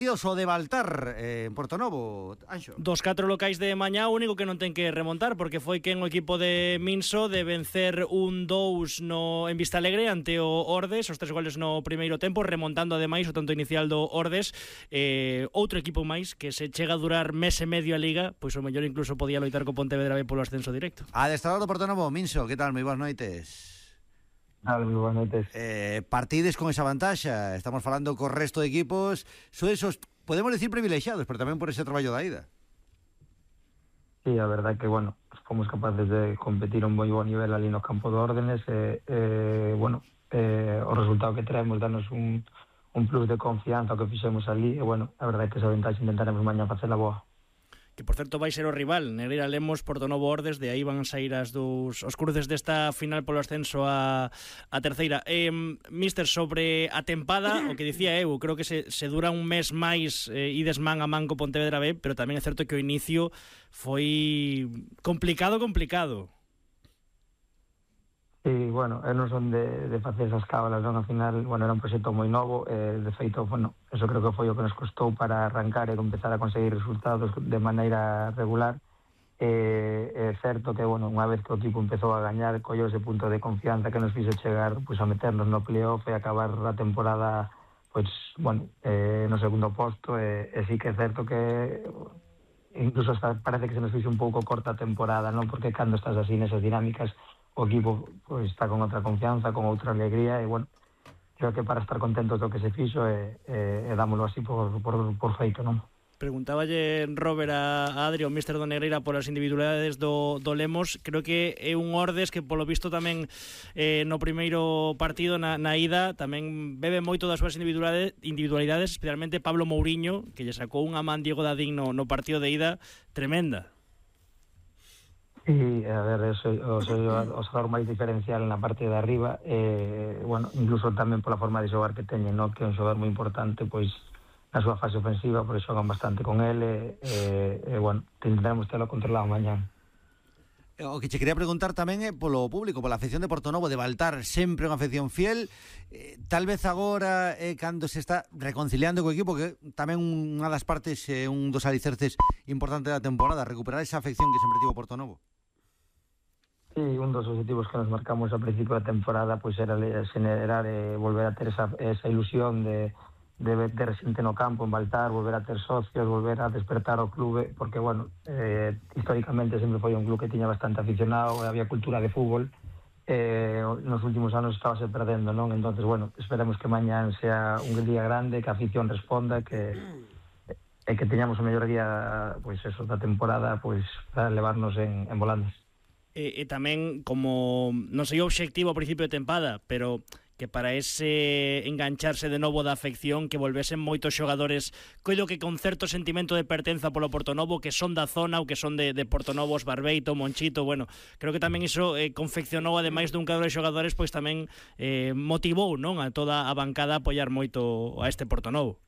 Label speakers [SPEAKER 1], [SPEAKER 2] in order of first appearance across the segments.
[SPEAKER 1] O de Baltar en Portonovo, Anxo.
[SPEAKER 2] Dos 4 locais de mañá, o único que non ten que remontar, porque foi quen o equipo de Minso de vencer 1-2 en Vistalegre ante o Ordes, os 3 goles no primeiro tempo, remontando ademais o tanto inicial do Ordes. Outro equipo máis que se chega a durar mes e medio a Liga, pois o mellor incluso podía loitar co Pontevedra B polo ascenso directo.
[SPEAKER 1] Adestrador do Portonovo, Minso, que tal? Moi boas noites.
[SPEAKER 3] Moi boas noites.
[SPEAKER 1] Partides con esa vantaxa, estamos falando co resto de equipos, esos, podemos decir, privilexiados, pero tamén por ese traballo da ida.
[SPEAKER 3] Sí, a verdade que, bueno, fomos capaces de competir a un moi bo nivel ali no campo de Órdenes, o resultado que traemos danos un plus de confianza que fixemos ali, e, bueno, a verdade que esa vantaxa intentaremos mañá facela boa.
[SPEAKER 2] Que, por certo, vai ser o rival, Negreira Lemos, Portonovo Ordes, de aí van sair os cruces desta final polo ascenso a terceira. Mister, sobre a tempada, o que dicía eu, creo que se dura un mes máis ides man a man co Pontevedra B, pero tamén é certo que o inicio foi complicado.
[SPEAKER 3] Sí, bueno, non son de facer esas cábalas, non? Al final, bueno, era un proxecto moi novo, de feito, bueno, eso creo que foi o que nos costou para arrancar e empezar a conseguir resultados de maneira regular. É certo que, bueno, unha vez que o equipo empezou a gañar, colleu ese punto de confianza que nos fixo chegar, pois, a meternos no playoff e acabar a temporada, pois, bueno, no segundo posto, e sí que é certo que incluso hasta parece que se nos fixo un pouco corta a temporada, non? Porque cando estás así nesas dinámicas, o equipo pois está con outra confianza, con outra alegría, e, bueno, creo que para estar contentos do que se fixo e dámoslo así por feito, non?
[SPEAKER 2] Preguntáballe Robert a Adri, o míster do Negreira, polas individualidades do Lemos. Creo que é un Ordes que, polo visto, tamén no primeiro partido, na ida, tamén bebe moito das súas individualidades, especialmente Pablo Mouriño, que lle sacou unha man Diego Dadín no partido de ida tremenda.
[SPEAKER 3] Sí, a ver, o xogador máis diferencial na parte de arriba, bueno, incluso tamén pola forma de xogar que teñen, no? Que é un xogador moi importante, pois, na súa fase ofensiva, porque xogan bastante con ele, bueno, intentaremos telo controlado mañá.
[SPEAKER 1] O que che quería preguntar tamén é polo público, pola afección de Portonovo, de Baltar, sempre unha afección fiel, tal vez agora, cando se está reconciliando co equipo, que tamén unha das partes, un dos alicerces importantes da temporada, recuperar esa afección que sempre tivo Portonovo.
[SPEAKER 3] Sí, un dos objetivos que nos marcamos ao principio da temporada pois era generar e volver a ter esa ilusión de ter xente no campo, en Baltar, volver a ter socios, volver a despertar o clube, porque, bueno, históricamente sempre foi un club que tiña bastante aficionado, había cultura de fútbol, nos últimos anos estábase perdendo, non? Entonces, bueno, esperemos que mañán sea un día grande, que a afición responda, que teñamos o mellor día, pois eso, da temporada, pois para levarnos en volantes.
[SPEAKER 2] E tamén, como non sei o obxectivo ao principio de tempada, pero que para ese engancharse de novo da afección, que volvesen moitos xogadores, coido que con certo sentimento de pertenza polo Portonovo, que son da zona ou que son de Portonovo, Barbeito, Monchito, bueno, creo que tamén iso confeccionou, ademais dun cadro de xogadores, pois tamén motivou, non, a toda a bancada a apoiar moito a este Portonovo.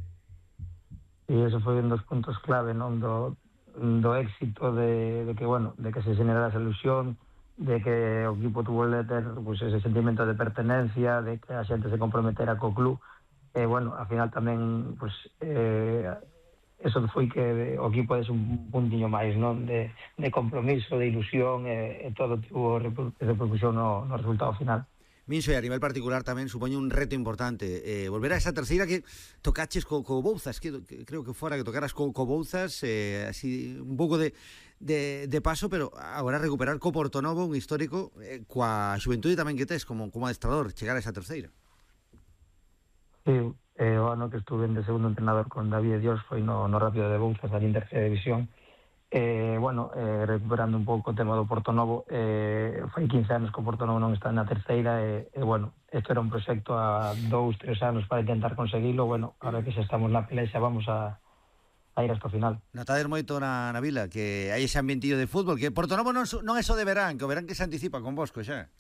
[SPEAKER 3] E eso foi un dos puntos clave, non, do éxito de que, bueno, de que se generara esa ilusión, de que o equipo tuvo de ter, pues, ese sentimento de pertenencia, de que a xente se comprometera co club, e, bueno, ao final tamén, pues, eso foi que o equipo é un puntiño máis, non, de compromiso, de ilusión, e todo tuvo repercusión no resultado final.
[SPEAKER 1] Minso, e a nivel particular tamén supoñe un reto importante, volver a esa terceira que tocaches co Bouzas, que creo que fora que tocaras co Bouzas, así un pouco de paso, pero agora recuperar co Portonovo, un histórico, coa xuventude tamén que tes como adestrador, chegar a esa terceira.
[SPEAKER 3] Sí, o ano que estuve de segundo entrenador con David Dios foi no Rápido de Bouzas, ali en terceira división. Bueno, recuperando un pouco o tema do Portonovo, foi 15 anos que o Portonovo non está na terceira, e bueno, isto era un proxecto a 2-3 anos para intentar conseguilo. Bueno, ahora que xa estamos na pelexa, vamos a ir hasta o final.
[SPEAKER 1] Notades moito na vila que hai ese ambientillo de fútbol, que Portonovo non é só de verán, que o verán que se anticipa con Bosco xa.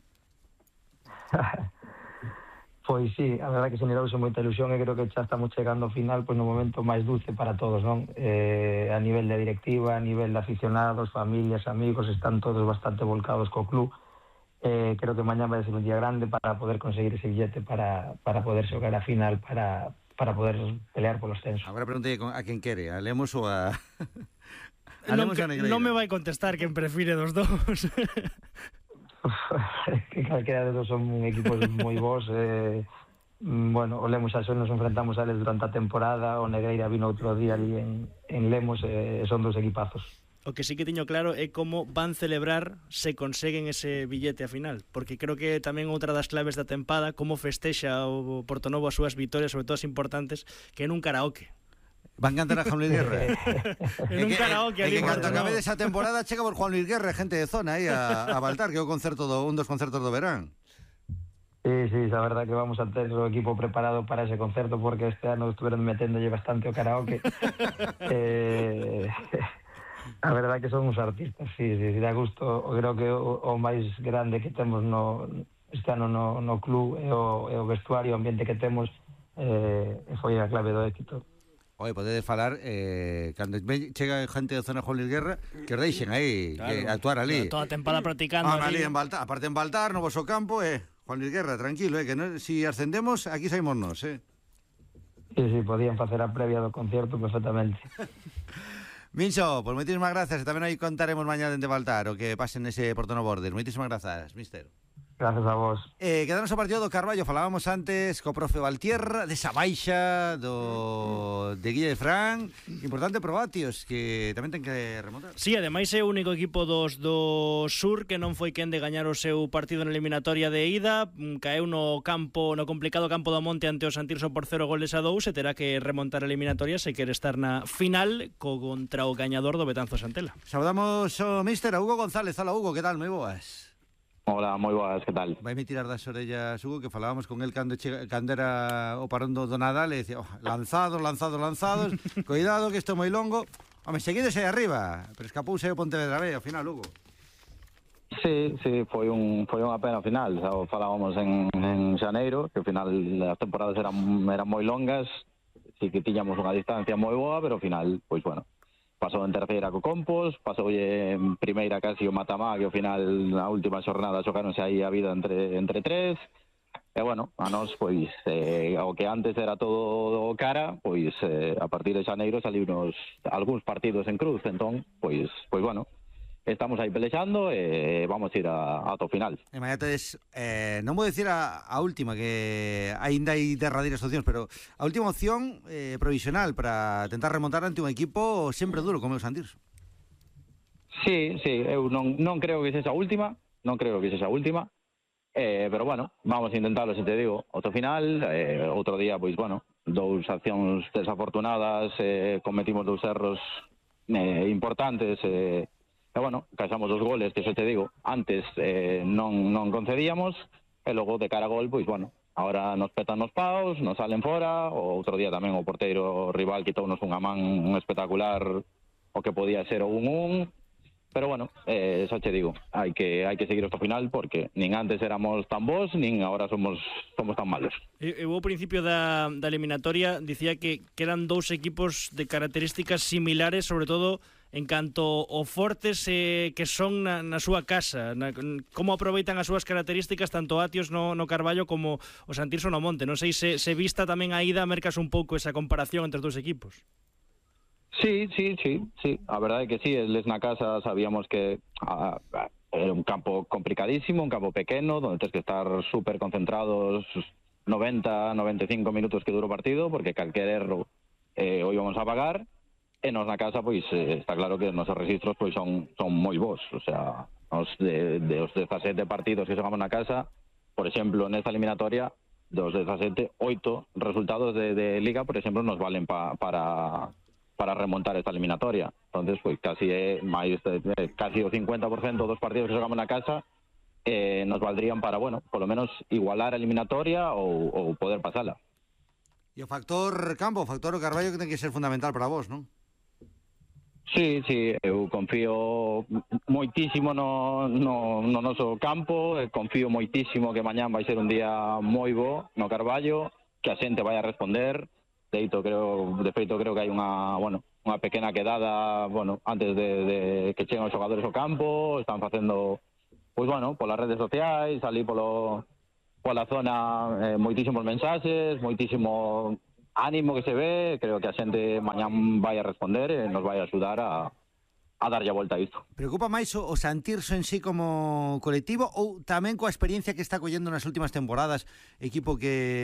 [SPEAKER 3] Pois sí, a verdade que se xenerouse moita ilusión, e creo que xa estamos chegando ao final, pois no momento máis dulce para todos, non? A nivel de directiva, a nivel de aficionados, familias, amigos, están todos bastante volcados co club. Creo que mañá vai ser un día grande para poder conseguir ese billete para poder xogar a final, para para poder pelear polo ascenso.
[SPEAKER 1] Agora pregúntale a quen quere, a Lemos ou a... a
[SPEAKER 2] Non,
[SPEAKER 1] Lemos ou a Negreira?
[SPEAKER 2] non me vai contestar quen prefire dos dous.
[SPEAKER 3] Que calquera de dos son equipos moi bons. Bueno, o Lemos xa nos enfrentamos a eles durante a temporada, o Negreira vino outro día ali en Lemos, son dos equipazos.
[SPEAKER 2] O que sí que teño claro é como van celebrar se conseguen ese billete a final, porque creo que tamén outra das claves da tempada, como festexa o Portonovo as súas vitorias, sobre todo as importantes, que en un karaoke.
[SPEAKER 1] Van cantar a Juan Luis Guerra.
[SPEAKER 2] En un karaoke ali
[SPEAKER 1] en
[SPEAKER 2] en
[SPEAKER 1] canto
[SPEAKER 2] Portonovo.
[SPEAKER 1] acabe desa temporada chega por Juan Luis Guerra, gente de zona aí a Baltar, que é un dos concertos do verán.
[SPEAKER 3] Sí, a verdad que vamos a ter o equipo preparado para ese concerto, porque este ano estuvieron meténdolle bastante o karaoke. A verdad que son uns artistas, sí, dá gusto. Creo que o máis grande que temos este ano no club é o vestuario, o ambiente que temos, foi a clave do éxito.
[SPEAKER 1] Oye, podedes falar, cando chega gente de zona Juan Luis Guerra, que os deixen aí,
[SPEAKER 2] Claro,
[SPEAKER 1] que actuar ali.
[SPEAKER 2] toda a tempada practicando
[SPEAKER 1] Ali en Baltar, aparte en Baltar, no voso campo, Juan Luis Guerra, tranquilo, que no, si ascendemos, aquí saímos nós,
[SPEAKER 3] Sí, podían facer a previa do concierto perfectamente.
[SPEAKER 1] Mincho, pues moitísimas grazas, e tamén aí contaremos mañá dende Baltar o que pasen nese Portono Border. Moitísimas grazas, mister.
[SPEAKER 3] Gracias a vos.
[SPEAKER 1] Quedanos o partido do Carballo, falábamos antes co profe Valtierra, desa baixa de Guille de Fran, importante probatios que tamén ten que remontar.
[SPEAKER 2] Sí, ademais é o único equipo dos do Sur que non foi quen de gañar o seu partido na eliminatoria de ida, caeu no complicado campo do Monte ante o Santirso por 0-2 e terá que remontar a eliminatoria se quere estar na final contra o gañador do Betanzos Antela.
[SPEAKER 1] Saudamos o mister, a Hugo González. Hola Hugo, que tal? Moi boas.
[SPEAKER 4] Hola, moi boas, que tal?
[SPEAKER 1] Vai me tirar das orellas, Hugo, que falábamos con el cando era o parón do Nadal e decía, lanzados, cuidado que isto é moi longo. Home, seguides aí arriba, pero escapouse o Pontevedra B ao final, Hugo.
[SPEAKER 4] Sí, foi unha pena ao final. Xa o falábamos en xaneiro, que ao final as temporadas eran moi longas, sí que tiñamos unha distancia moi boa, pero ao final, pois bueno, pasou en terceira co Compos, pasou en primeira casi o Matamá, que ao final na última xornada xocaronse aí a vida entre tres. E bueno, a nós, pois, o que antes era todo cara, pois a partir de xaneiro saliunos algúns partidos en cruz, entón, pois bueno, estamos aí pelexando e vamos ir ata o final.
[SPEAKER 1] E mañá tedes, non vou dicir a última, que aínda hai derradeiras opcións, pero a última opción provisional para tentar remontar ante un equipo sempre duro como o Santirso.
[SPEAKER 4] Sí, eu non creo que sexa a última, pero bueno, vamos a intentarlo, se te digo, outro final, outro día, pois bueno, dous accións desafortunadas, cometimos dous erros importantes, e bueno, casamos os goles, que se te digo, antes non concedíamos, e logo de cara a gol, pois bueno, ahora nos petan nos paus, nos salen fora, o outro día tamén o porteiro rival quitounos unha man espectacular o que podía ser o 1-1, pero bueno, xa te digo, hai que seguir hasta o final, porque nin antes éramos tan bons, nin agora somos tan malos.
[SPEAKER 2] Eu ao principio da eliminatoria dicía que eran dous equipos de características similares, sobre todo en canto o fortes que son na súa casa, como aproveitan as súas características tanto Atios no Carballo como o Santirso no Monte. Non sei se vista tamén a ida mercas un pouco esa comparación entre os dous equipos.
[SPEAKER 4] Sí, a verdade é que sí, eles na casa sabíamos que era un campo complicadísimo, un campo pequeno, donde tens que estar super concentrados 90-95 minutos que dura o partido, porque calquer erro o íbamos a pagar. E nos na casa, pois, está claro que os nosos registros pois son moi bons. O sea, os 17 partidos que xogamos na casa, por exemplo, nesta eliminatoria, dos 17, 8 resultados de Liga, por exemplo, nos valen para remontar esta eliminatoria. Entonces, pois, casi o 50% dos partidos que xogamos na casa nos valdrían para, bueno, polo menos igualar a eliminatoria ou poder pasala.
[SPEAKER 1] E o factor campo, o factor Carballo, que ten que ser fundamental para vos, non?
[SPEAKER 4] Sí, eu confío moitísimo no noso campo, confío moitísimo que mañán vai ser un día moi bo no Carballo, que a xente vai a responder. De feito creo que hai unha pequena quedada, antes de que cheguen os xogadores ao campo, están facendo, pois polas redes sociais, ali pola zona, moitísimos mensaxes, moitísimo ánimo que se ve, creo que a xente mañán vai a responder e nos vai a axudar a darlle a volta a isto.
[SPEAKER 1] Preocupa máis o sentirse en sí como colectivo ou tamén coa experiencia que está collendo nas últimas temporadas, equipo que